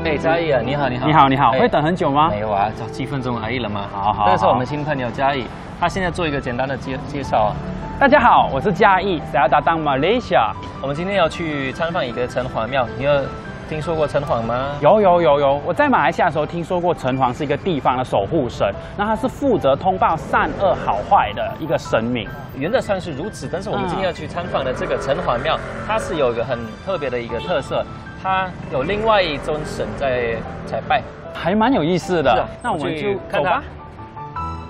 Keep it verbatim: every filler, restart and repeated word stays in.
哎，嘉义啊，你好，你好， 你好，你好， 哎会等很久吗？ 没有啊，找几分钟而已了嘛。 好好， 这是我们新朋友嘉义，他现在做一个简单的介介绍啊。 大家好，我是嘉义，saya datang Malaysia。 我们今天要去参访一个城隍庙，你有听说过城隍吗？ 有有有有，我在马来西亚的时候听说过城隍是一个地方的守护神，那他是负责通报善恶好坏的一个神明。 原则上是如此，但是我们今天要去参访的这个城隍庙，它是有一个很特别的一个特色，它有另外一尊神在在拜， 还蛮有意思的。 是啊那我们就去看走吧它。